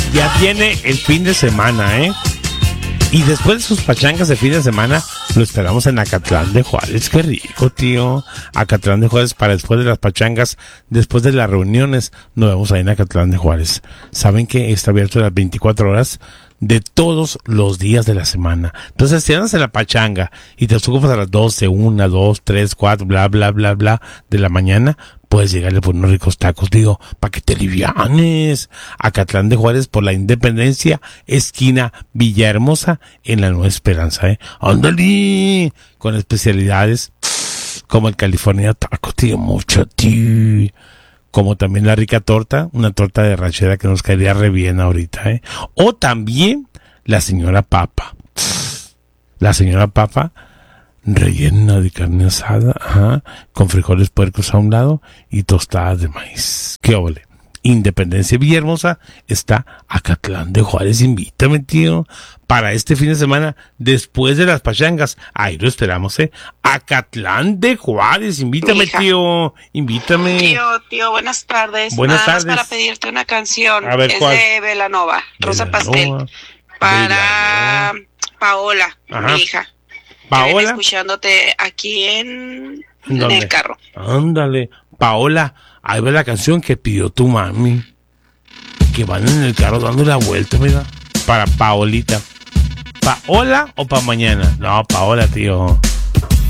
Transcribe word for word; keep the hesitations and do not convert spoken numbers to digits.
Ya viene el fin de semana, ¿eh? Y después de sus pachangas de fin de semana, lo esperamos en Acatlán de Juárez. Qué rico, tío. Acatlán de Juárez para después de las pachangas, después de las reuniones, nos vemos ahí en Acatlán de Juárez. Saben que está abierto las veinticuatro horas de todos los días de la semana. Entonces, si andas en la pachanga y te ocupas a las doce, una, dos, tres, cuatro, bla, bla, bla, bla, de la mañana, puedes llegarle por unos ricos tacos, digo, para que te livianes. Acatlán de Juárez por la Independencia, esquina Villahermosa, en la Nueva Esperanza, ¿eh? ¡Ándale! Con especialidades como el California Taco, tío, mucho, tío. Como también la rica torta, una torta de ranchera que nos caería re bien ahorita, ¿eh? O también la señora Papa. La señora Papa, rellena de carne asada, ajá, con frijoles puercos a un lado y tostadas de maíz. ¡Qué ole! Independencia Villahermosa está Acatlán de Juárez. Invítame, tío, para este fin de semana, después de las pachangas. Ahí lo esperamos, ¿eh? Acatlán de Juárez, invítame, Hija. tío, invítame. Tío, tío, buenas tardes. Buenas Nada más tardes. para pedirte una canción. A ver, es ¿cuál? de Belanova, Rosa Belanova, Pastel. Para Belanova. Paola, Ajá. mi hija. Paola. Que viene escuchándote aquí en, en ¿Dónde? el carro. Ándale, Paola, ahí va la canción que pidió tu mami. Que van en el carro dando la vuelta, mira. Para Paolita. ¿Paola o para mañana? No, Paola, tío.